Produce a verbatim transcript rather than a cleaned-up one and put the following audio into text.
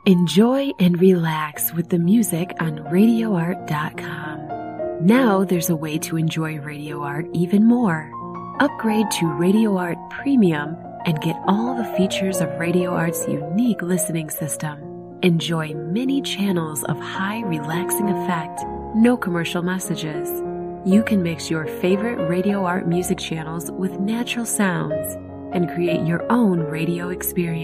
Enjoy and relax with the music on radio art dot com. Now there's a way to enjoy Radio Art even more. Upgrade to Radio Art Premium and get all the features of Radio Art's unique listening system. Enjoy many channels of high relaxing effect, no commercial messages. You can mix your favorite Radio Art music channels with natural sounds and create your own radio experience.